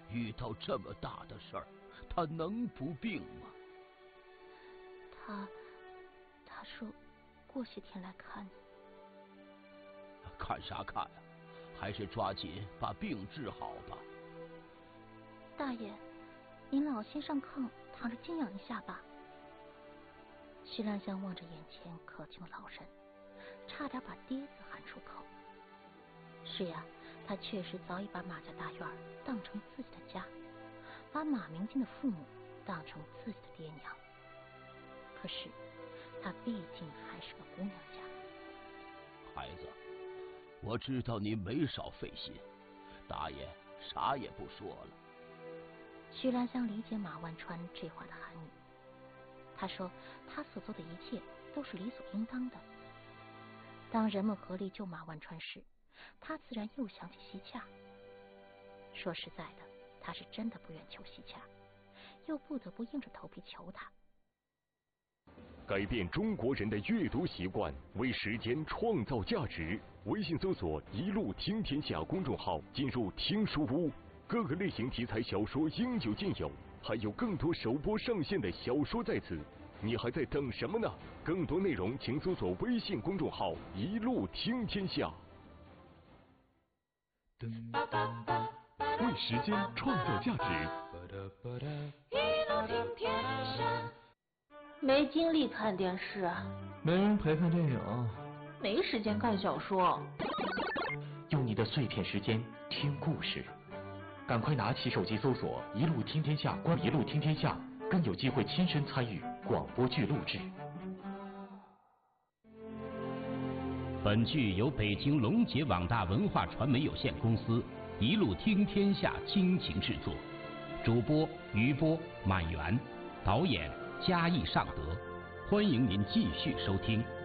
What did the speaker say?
遇到这么大的事儿，他能不病吗？ 他说过些天来看你。 看啥看啊？还是抓紧把病治好吧。 大爷，您老先上炕躺着静养一下吧。徐兰香望着眼前可敬的老人，差点把爹字喊出口。是呀，他确实早已把马家大院当成自己的家，把马明金的父母当成自己的爹娘。可是他毕竟还是个姑娘家。 孩子，我知道你没少费心，大爷啥也不说了。 徐兰香理解马万川这话的含义，他说他所做的一切都是理所应当的。当人们合力救马万川时，他自然又想起西洽。说实在的，他是真的不愿求西洽，又不得不硬着头皮求他。 改变中国人的阅读习惯，为时间创造价值。微信搜索“一路听天下”公众号，进入听书屋，各个类型题材小说应有尽有，还有更多首播上线的小说在此，你还在等什么呢？更多内容请搜索微信公众号“一路听天下”。 为时间创造价值。 一路听天下。 没精力看电视， 没人陪看电影， 没时间看小说。 用你的碎片时间听故事，赶快拿起手机搜索“一路听天下”，关一路听天下，更有机会亲身参与广播剧录制。 本剧由北京龙杰网大文化传媒有限公司一路听天下倾情制作，主播余波、满园，导演嘉义尚德。欢迎您继续收听。